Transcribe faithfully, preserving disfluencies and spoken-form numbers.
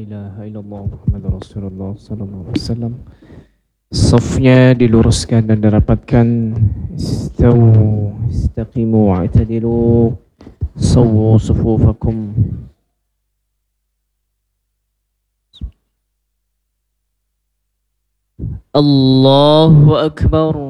ilaha illallah Muhammadur Rasulullah sallallahu alaihi wasallam. Safnya diluruskan dan dirapatkan. Istawu, istaqimu, i'tadilu. Sawwu sufufakum. Allahu akbar.